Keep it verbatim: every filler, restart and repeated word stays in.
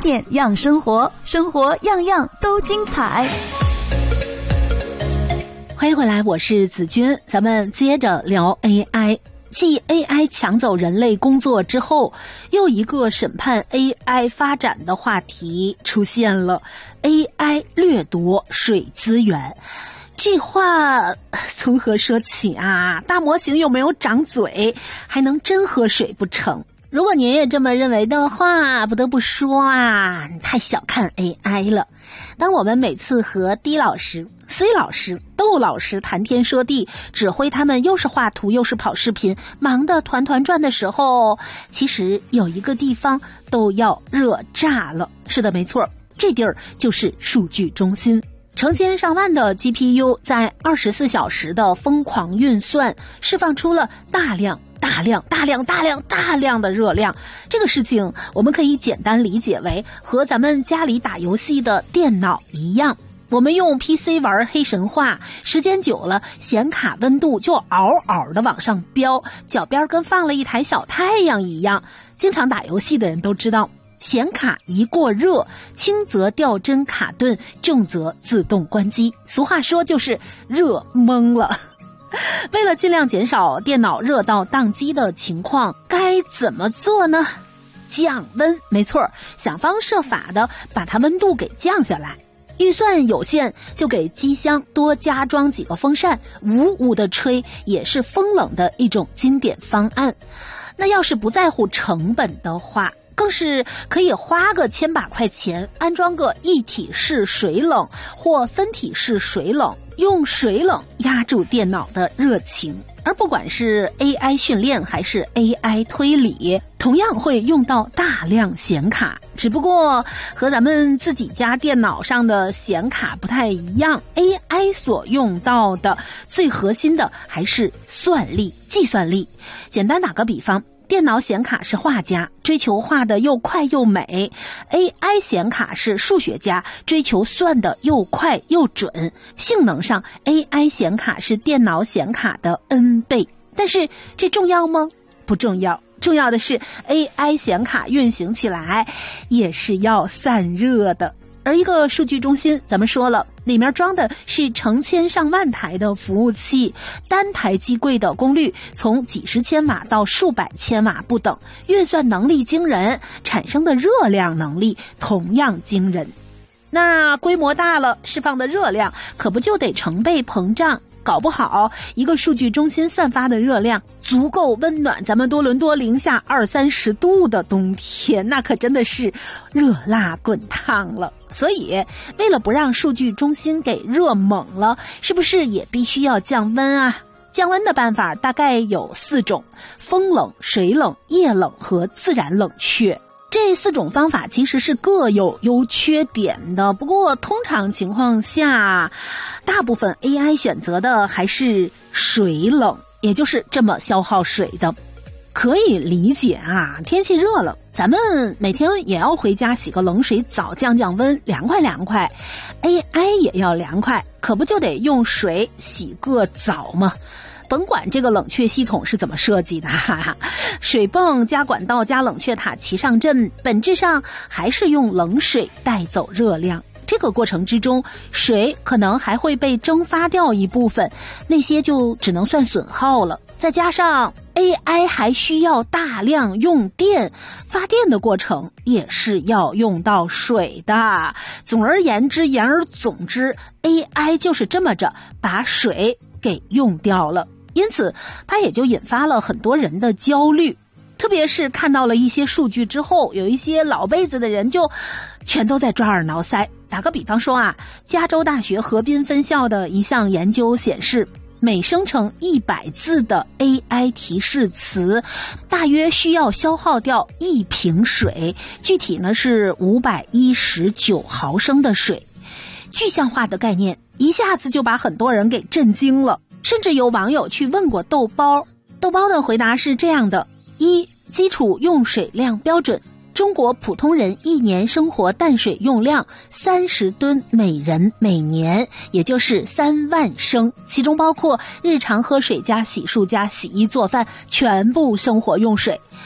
点样生活，生活样样都精彩。 欢迎回来，我是子君，咱们接着聊 A I。继 A I 抢走人类工作之后，又一个审判 A I 发展的话题出现了， A I 掠夺水资源。这话从何说起啊？大模型有没有长嘴，还能真喝水不成？如果您也这么认为的话，不得不说啊，你太小看 A I 了。当我们每次和 D 老师、C 老师、窦老师谈天说地，指挥他们又是画图又是跑视频，忙得团团转的时候，其实有一个地方都要热炸了。是的，没错，这地儿就是数据中心。成千上万的 G P U 在二十四小时的疯狂运算，释放出了大量大量大量大量大量的热量。这个事情我们可以简单理解为和咱们家里打游戏的电脑一样，我们用 P C 玩黑神话，时间久了显卡温度就嗷嗷的往上飙，脚边跟放了一台小太阳一样。经常打游戏的人都知道，显卡一过热，轻则掉帧卡顿，重则自动关机。俗话说就是热懵了。为了尽量减少电脑热到宕机的情况，该怎么做呢？降温，没错，想方设法的把它温度给降下来。预算有限，就给机箱多加装几个风扇，呜呜的吹，也是风冷的一种经典方案。那要是不在乎成本的话，更是可以花个千把块钱安装个一体式水冷或分体式水冷，用水冷压住电脑的热情。而不管是 A I 训练还是 A I 推理，同样会用到大量显卡，只不过和咱们自己家电脑上的显卡不太一样。 A I 所用到的最核心的还是算力、计算力。简单打个比方，电脑显卡是画家，追求画的又快又美， A I 显卡是数学家，追求算的又快又准。性能上 A I 显卡是电脑显卡的 N 倍。但是这重要吗？不重要，重要的是 A I 显卡运行起来也是要散热的。而一个数据中心，咱们说了，里面装的是成千上万台的服务器，单台机柜的功率从几十千瓦到数百千瓦不等，运算能力惊人，产生的热量能力同样惊人。那规模大了，释放的热量可不就得成倍膨胀？搞不好一个数据中心散发的热量足够温暖咱们多伦多零下二三十度的冬天，那可真的是热辣滚烫了。所以为了不让数据中心给热猛了，是不是也必须要降温啊？降温的办法大概有四种：风冷、水冷、液冷和自然冷却。这四种方法其实是各有优缺点的，不过通常情况下，大部分 A I 选择的还是水冷，也就是这么消耗水的。可以理解啊，天气热了，咱们每天也要回家洗个冷水澡降降温，凉快凉快。 A I 也要凉快，可不就得用水洗个澡吗？甭管这个冷却系统是怎么设计的，哈哈，水泵加管道加冷却塔齐上阵，本质上还是用冷水带走热量。这个过程之中，水可能还会被蒸发掉一部分，那些就只能算损耗了。再加上 A I 还需要大量用电，发电的过程也是要用到水的。总而言之，言而总之， A I 就是这么着把水给用掉了。因此它也就引发了很多人的焦虑，特别是看到了一些数据之后，有一些老辈子的人就全都在抓耳挠腮。打个比方说啊，加州大学河滨分校的一项研究显示，每生成一百字的 A I 提示词，大约需要消耗掉一瓶水，具体呢是五百一十九毫升的水。具象化的概念一下子就把很多人给震惊了。甚至有网友去问过豆包，豆包的回答是这样的：一、基础用水量标准，中国普通人一年生活淡水用量三十吨每人每年，也就是三万升，其中包括日常喝水加洗漱加洗衣做饭全部生活用水。